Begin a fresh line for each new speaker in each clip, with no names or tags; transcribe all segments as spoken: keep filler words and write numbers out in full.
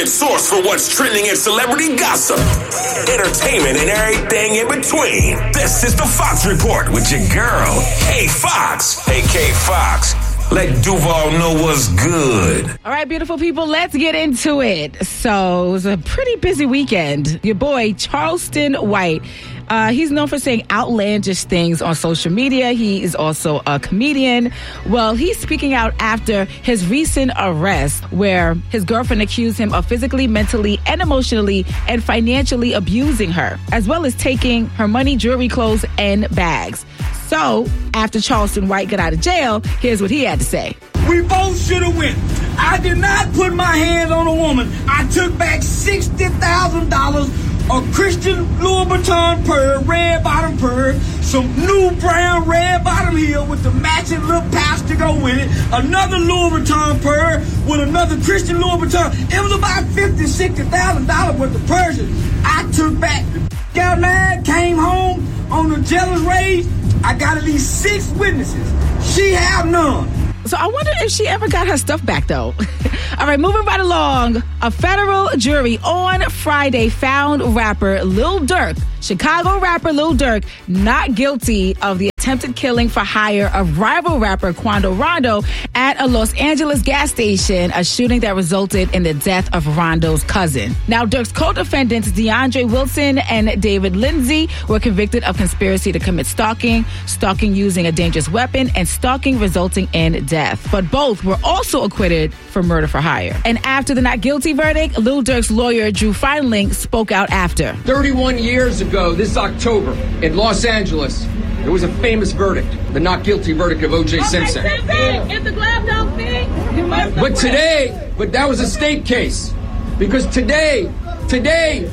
ultimate source for what's trending in celebrity gossip, entertainment, and everything in between. This is the Fox Report with your girl, K Fox. Hey, K Fox. Let Duval know what's good.
All right, beautiful people, let's get into it. So it was a pretty busy weekend. Your boy, Charleston White, uh, he's known for saying outlandish things on social media. He is also a comedian. Well, he's speaking out after his recent arrest, where his girlfriend accused him of physically, mentally, and emotionally and financially abusing her, as well as taking her money, jewelry, clothes, and bags. So, after Charleston White got out of jail, here's what he had to say.
We both should have went. I did not put my hands on a woman. I took back sixty thousand dollars, a Christian Louis Vuitton purse, red bottom purse, some new brown red bottom heel with the matching little pouch to go with it, another Louis Vuitton purse with another Christian Louis Vuitton. It was about fifty thousand dollars, sixty thousand dollars worth of purses. I took back, got mad, came home on the jealous rage. I got at least six witnesses. She have none.
So I wonder if she ever got her stuff back, though. All right, moving right along. A federal jury on Friday found rapper Lil Durk, Chicago rapper Lil Durk, not guilty of the attempted killing for hire of rival rapper Quando Rondo at a Los Angeles gas station, a shooting that resulted in the death of Rondo's cousin. Now, Durk's co-defendants DeAndre Wilson and David Lindsay were convicted of conspiracy to commit stalking, stalking using a dangerous weapon, and stalking resulting in death. But both were also acquitted for murder for hire. And after the not guilty verdict, Lil Durk's lawyer, Drew Feinling, spoke out after.
thirty-one years ago, this October, in Los Angeles, there was a famous verdict, the not guilty verdict of O J Simpson.
If the glove don't fit, you must.
But today, but that was a state case. Because today, today,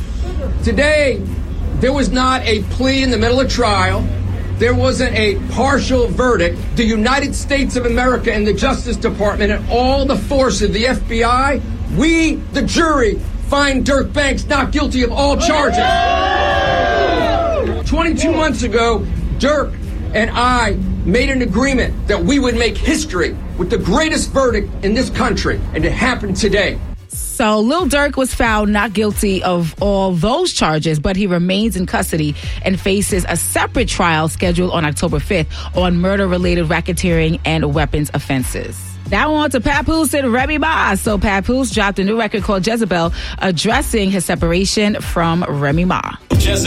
today, there was not a plea in the middle of trial. There wasn't a partial verdict. The United States of America and the Justice Department and all the force of the F B I, we, the jury, find Dirk Banks not guilty of all charges. twenty-two months ago, Dirk and I made an agreement that we would make history with the greatest verdict in this country, and it happened today.
So Lil Durk was found not guilty of all those charges, but he remains in custody and faces a separate trial scheduled on October fifth on murder-related racketeering and weapons offenses. Now on to Papoose and Remy Ma. So Papoose dropped a new record called Jezebel, addressing his separation from Remy Ma.
Jezebel.